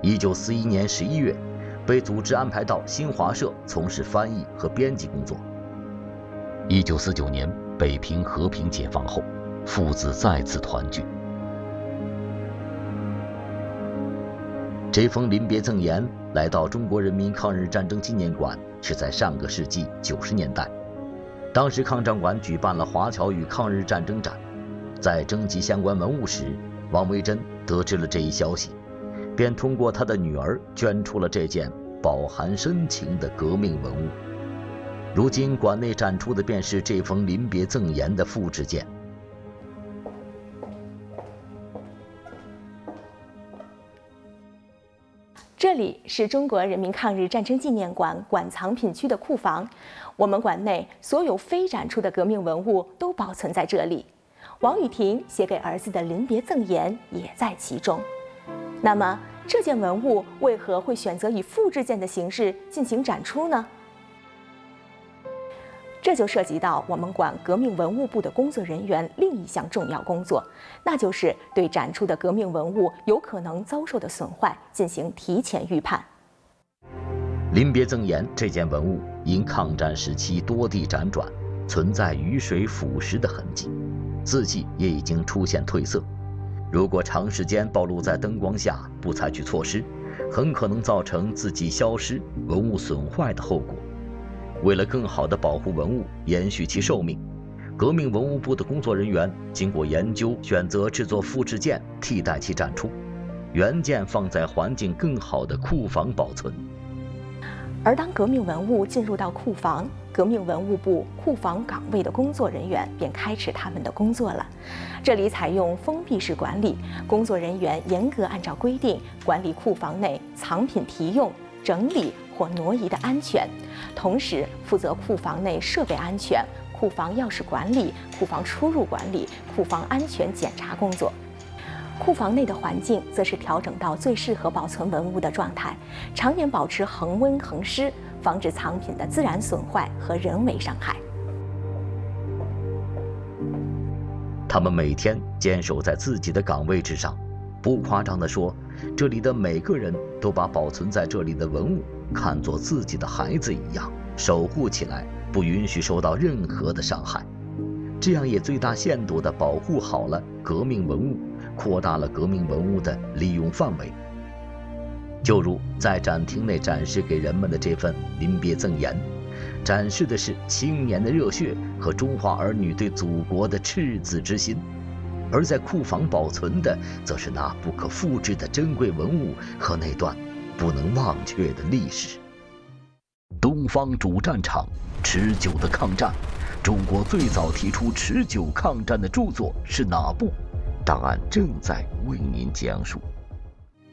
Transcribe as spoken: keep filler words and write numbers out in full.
一九四一年十一月，被组织安排到新华社从事翻译和编辑工作。一九四九年，北平和平解放后，父子再次团聚。这封临别赠言来到中国人民抗日战争纪念馆是在上个世纪九十年代，当时抗战馆举办了华侨与抗日战争展，在征集相关文物时，王维珍得知了这一消息，便通过他的女儿捐出了这件饱含深情的革命文物。如今馆内展出的便是这封临别赠言的复制件。 这里是中国人民抗日战争纪念馆馆藏品区的库房，我们馆内所有非展出的革命文物都保存在这里。王雨婷写给儿子的临别赠言也在其中。那么，这件文物为何会选择以复制件的形式进行展出呢？这就涉及到我们馆革命文物部的工作人员另一项重要工作，那就是对展出的革命文物有可能遭受的损坏进行提前预判。 临别赠言这件文物因抗战时期多地辗转，存在雨水腐蚀的痕迹，字迹也已经出现褪色。如果长时间暴露在灯光下，不采取措施，很可能造成字迹消失、文物损坏的后果。为了更好地保护文物，延续其寿命，革命文物部的工作人员经过研究，选择制作复制件替代其展出，原件放在环境更好的库房保存。 而当革命文物进入到库房，革命文物部库房岗位的工作人员便开始他们的工作了。这里采用封闭式管理，工作人员严格按照规定管理库房内藏品提用、整理或挪移的安全，同时负责库房内设备安全、库房钥匙管理、库房出入管理、库房安全检查工作。库房内的环境则是调整到最适合保存文物的状态，常年保持恒温恒湿，防止藏品的自然损坏和人为伤害。 他们每天坚守在自己的岗位之上，不夸张地说，这里的每个人都把保存在这里的文物看作自己的孩子一样，守护起来，不允许受到任何的伤害。这样也最大限度地保护好了革命文物，扩大了革命文物的利用范围。就如在展厅内展示给人们的这份临别赠言，展示的是青年的热血和中华儿女对祖国的赤子之心，而在库房保存的则是那不可复制的珍贵文物和那段不能忘却的历史。东方主战场，持久的抗战，中国最早提出持久抗战的著作是哪部？档案正在为您讲述。